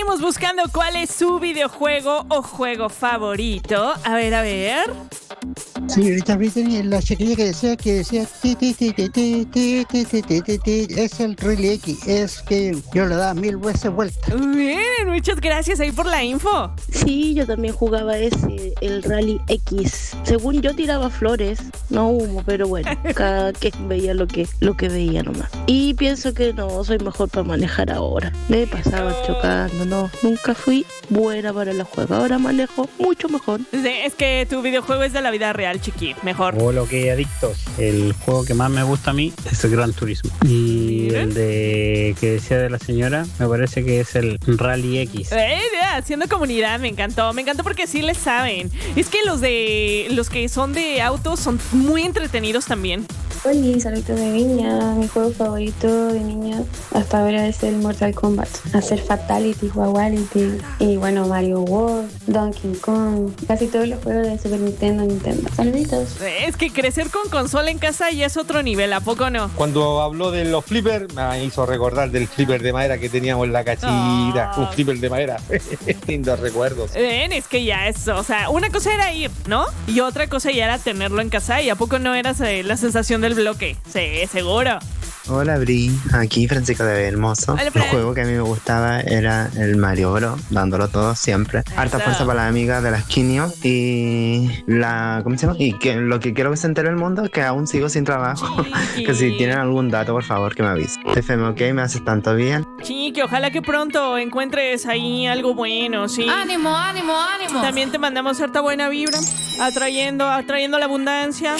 Seguimos buscando cuál es su videojuego o juego favorito. A ver. Señorita Brittany, la chiquilla que decía ti, ti, ti, ti, ti, ti, ti, ti, ti, ti, ti, es el Rally X, es que yo le daba 1000 veces vuelta. Bien, muchas gracias ahí por la info. Sí, yo también jugaba ese, el Rally X. Según yo tiraba flores, no humo, pero bueno, cada que veía lo que veía nomás. Y pienso que no, soy mejor para manejar ahora. Me pasaba chocando, no, nunca fui buena para los juegos. Ahora manejo mucho mejor. Sí, es que tu videojuego es de la vida real, chiqui, mejor. O lo que adictos. El juego que más me gusta a mí es el Gran Turismo. Y el de que decía de la señora, me parece que es el Rally X. Haciendo comunidad, me encantó porque sí le saben. Es que los que son de autos son muy entretenidos también. Hola, saludos de niña. Mi juego favorito de niña hasta ahora es el Mortal Kombat. Hacer Fatality, Fatality y bueno, Mario World, Donkey Kong, casi todos los juegos de Super Nintendo. Saluditos. Es que crecer con consola en casa ya es otro nivel, ¿a poco no? Cuando habló de los flippers, me hizo recordar del flipper de madera que teníamos en la cachita. Un flipper de madera. Lindos recuerdos. Es que ya eso, o sea, una cosa era ir, ¿no? Y otra cosa ya era tenerlo en casa. ¿Y a poco no eras la sensación del bloque? Sí, seguro. Hola Bri, aquí Francisco de Hermoso. Hola, el juego que a mí me gustaba era el Mario Bros, dándolo todo siempre. Harta fuerza para las amigas de las Kinio y ¿cómo se llama? Y que lo que quiero que se entere el mundo es que aún sigo sin trabajo. Que si tienen algún dato, por favor, que me avisen. FM, ok, me haces tanto bien. Chiqui, ojalá que pronto encuentres ahí algo bueno, sí. ¡Ánimo! También te mandamos harta buena vibra, atrayendo la abundancia.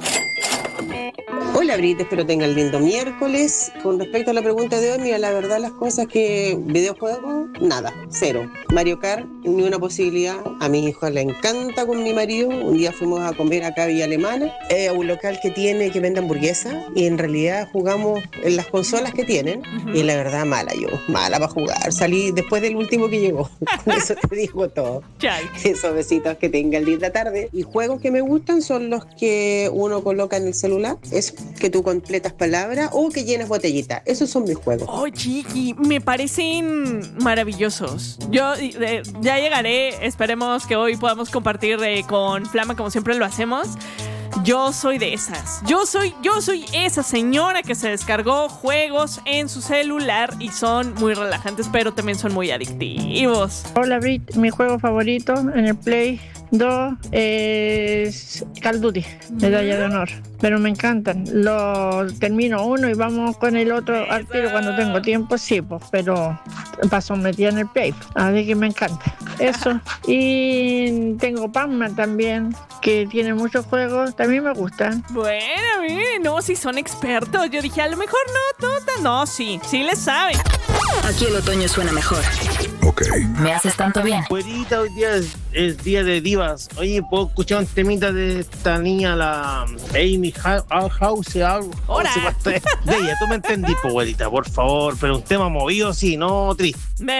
Hola Brit, espero tengan lindo miércoles. Con respecto a la pregunta de hoy, mira, la verdad las cosas que videojuegos, nada, cero. Mario Kart, ni una posibilidad. A mis hijos les encanta con mi marido. Un día fuimos a comer acá a Villa Alemana, a un local que vende hamburguesas y en realidad jugamos en las consolas que tienen y la verdad mala para jugar. Salí después del último que llegó. Con eso te digo todo. Esos besitos, que tengan linda tarde. Y juegos que me gustan son los que uno coloca en el celular. Es que tú completas palabras o que llenas botellita. Esos son mis juegos. Oh, chiqui, me parecen maravillosos. Yo ya llegaré. Esperemos que hoy podamos compartir con Flama como siempre lo hacemos. Yo soy de esas. Yo soy esa señora que se descargó juegos en su celular y son muy relajantes, pero también son muy adictivos. Hola Brit, mi juego favorito en el Play 2 es Call of Duty, medalla de honor. Pero me encantan. Lo termino uno y vamos con el otro al tiro cuando tengo tiempo, sí, pues, pero paso metida en el Play. Así que me encanta. Eso. Y tengo Pac-Man también, que tiene muchos juegos, también me gustan. Bueno, no, si son expertos. Yo dije, a lo mejor no, sí les saben. Aquí el otoño suena mejor. Ok. Me haces tanto bien. Güerita, hoy día es día de divas. Oye, ¿puedo escuchar un temita de esta niña, la Amy House? Hola. De ella, tú me entendí, pues, güerita, por favor. Pero un tema movido, sí, no triste.